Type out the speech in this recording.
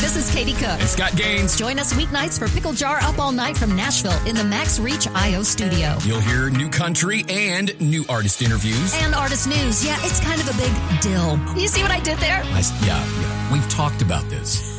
this is Katie Cook. And Scott Gaines. Join us weeknights for Pickle Jar Up All Night from Nashville in the Max Reach IO studio. You'll hear new country and new artist interviews. And artist news. Yeah, it's kind of a big deal. You see what I did there? Yeah. We've talked about this.